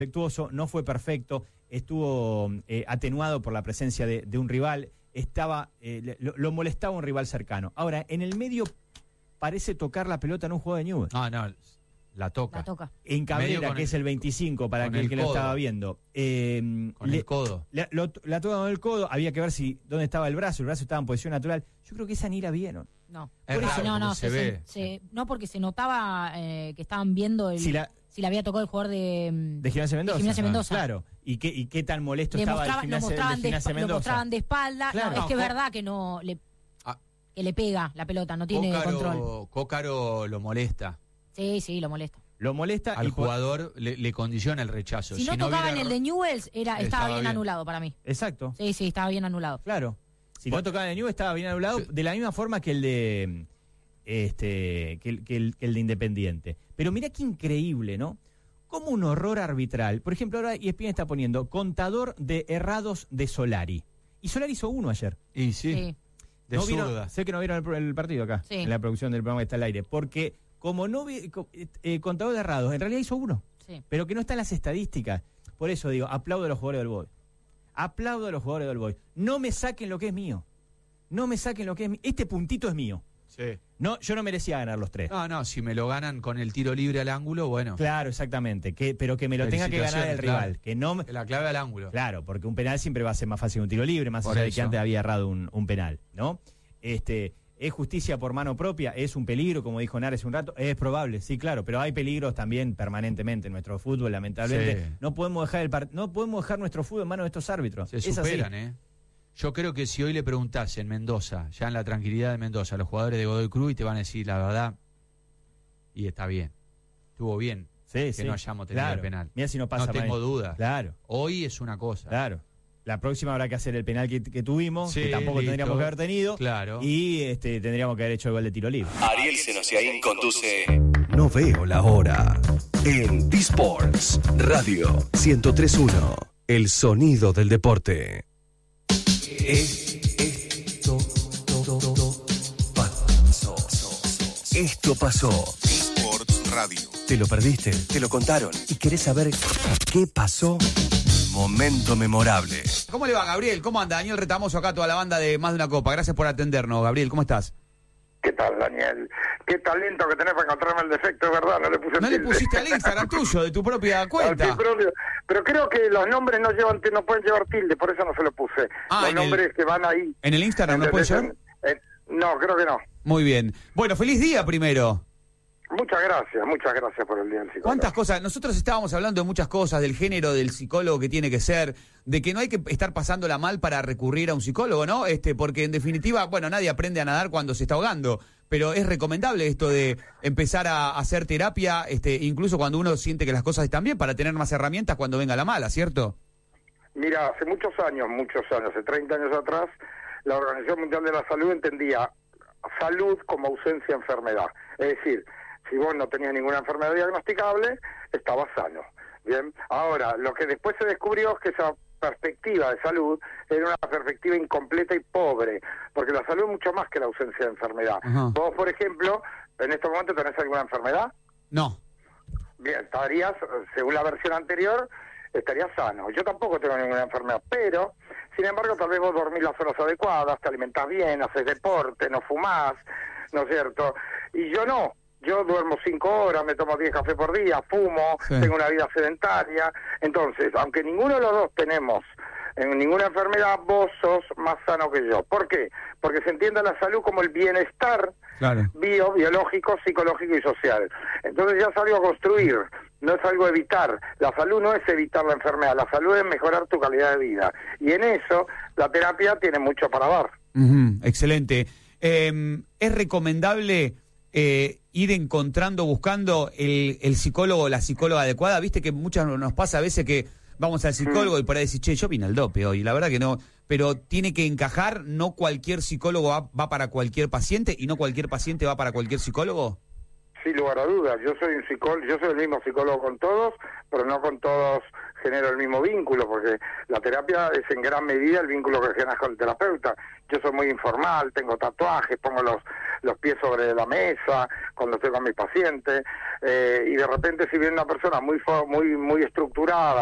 Defectuoso, no fue perfecto, estuvo atenuado por la presencia de un rival, lo molestaba un rival cercano. Ahora, en el medio parece tocar la pelota en un juego de Newell's. No, la toca. En Cabrera, que es el 25, para aquel que lo estaba viendo. Con el codo. La toca con el codo, había que ver dónde estaba el brazo estaba en posición natural. Yo creo que esa ni la vieron. No, No, porque se notaba que estaban viendo si la había tocado el jugador de Gimnasia Mendoza. Claro. ¿Y qué tan molesto estaba el Gimnasia Mendoza? Lo mostraban de espalda. Claro. No, es que es verdad que que le pega la pelota, no tiene control. Cócaro lo molesta. Sí, lo molesta. Lo molesta al jugador, le condiciona el rechazo. Si no tocaba en el de Newell's, estaba bien anulado para mí. Exacto. Sí, estaba bien anulado. Claro. Si no tocaba en el Newell's, estaba bien anulado, de la misma forma que el de el de Independiente. Pero mirá qué increíble, ¿no? Como un horror arbitral. Por ejemplo, ahora ESPN está poniendo contador de errados de Solari. Y Solari hizo uno ayer. Y sí. De zurda. Sé que no vieron el partido acá, en la producción del programa que está al aire. Porque como no vi contador de errados, en realidad hizo uno. Sí. Pero que no está en las estadísticas. Por eso digo, aplaudo a los jugadores del Boy. Aplaudo a los jugadores del Boy. No me saquen lo que es mío. No me saquen lo que es mío. Este puntito es mío. Sí. No, yo no merecía ganar los 3. No, si me lo ganan con el tiro libre al ángulo, bueno. Claro, exactamente. Pero que me lo tenga que ganar el rival. Que no la clave al ángulo. Claro, porque un penal siempre va a ser más fácil que un tiro libre, más allá de que antes había errado un penal, ¿no? ¿Es justicia por mano propia? ¿Es un peligro, como dijo Nares un rato? Es probable, sí, claro, pero hay peligros también permanentemente en nuestro fútbol, lamentablemente. Sí. No podemos dejar nuestro fútbol en manos de estos árbitros. Se superan, Yo creo que si hoy le preguntás en Mendoza, ya en la tranquilidad de Mendoza, a los jugadores de Godoy Cruz, y te van a decir la verdad, y está bien, estuvo bien que no hayamos tenido el penal. Mira si no pasa. No tengo dudas. Claro. Hoy es una cosa. Claro. La próxima habrá que hacer el penal que tuvimos, que tampoco tendríamos que haber tenido. Claro. Y tendríamos que haber hecho el gol de tiro libre. Ariel Senosiaín conduce No veo la hora en D-Sports Radio 103.1. El sonido del deporte. Esto pasó. D-Sports Radio. ¿Te lo perdiste? ¿Te lo contaron? ¿Y querés saber qué pasó? Momento memorable. ¿Cómo le va, Gabriel? ¿Cómo anda? Daniel Retamoso acá, toda la banda de Más de una Copa. Gracias por atendernos, Gabriel. ¿Cómo estás? ¿Qué tal, Daniel? Qué talento que tenés para encontrarme el defecto, de verdad. No le pusiste al Instagram tuyo, de tu propia cuenta. Pero creo que los nombres no pueden llevar tilde, por eso no se lo puse. Los nombres que van ahí. ¿En el Instagram no pueden llevar? No, creo que no. Muy bien. Bueno, feliz día primero. Muchas gracias por el día del psicólogo. ¿Cuántas cosas? Nosotros estábamos hablando de muchas cosas, del género del psicólogo que tiene que ser, de que no hay que estar pasándola mal para recurrir a un psicólogo, ¿no? Porque en definitiva, nadie aprende a nadar cuando se está ahogando, pero es recomendable esto de empezar a hacer terapia, incluso cuando uno siente que las cosas están bien, para tener más herramientas cuando venga la mala, ¿cierto? Mira, hace muchos años, hace 30 años atrás, la Organización Mundial de la Salud entendía salud como ausencia de enfermedad. Es decir, si vos no tenías ninguna enfermedad diagnosticable, estabas sano. Bien. Ahora, lo que después se descubrió es que esa perspectiva de salud era una perspectiva incompleta y pobre, porque la salud es mucho más que la ausencia de enfermedad. Uh-huh. Vos, por ejemplo, en este momento tenés alguna enfermedad. No. Bien, estarías, según la versión anterior, estarías sano. Yo tampoco tengo ninguna enfermedad, pero, sin embargo, tal vez vos dormís las horas adecuadas, te alimentás bien, haces deporte, no fumás, ¿no es cierto? Y yo no. Yo duermo 5 horas, me tomo 10 cafés por día, fumo, tengo una vida sedentaria. Entonces, aunque ninguno de los dos tenemos ninguna enfermedad, vos sos más sano que yo. ¿Por qué? Porque se entiende la salud como el bienestar biológico, psicológico y social. Entonces ya es algo a construir, no es algo a evitar. La salud no es evitar la enfermedad, la salud es mejorar tu calidad de vida. Y en eso la terapia tiene mucho para dar. Excelente. ¿Es recomendable ir encontrando, buscando el psicólogo o la psicóloga adecuada? Viste que muchas nos pasa a veces que vamos al psicólogo y por ahí decís, che, yo vine al dope hoy, la verdad que no, pero tiene que encajar, no cualquier psicólogo va para cualquier paciente y no cualquier paciente va para cualquier psicólogo. Sin lugar a dudas, yo soy un psicólogo, yo soy el mismo psicólogo con todos, pero no con todos genero el mismo vínculo, porque la terapia es en gran medida el vínculo que generas con el terapeuta. Yo soy muy informal, tengo tatuajes, pongo los pies sobre la mesa cuando estoy con mis pacientes, y de repente si viene una persona muy estructurada,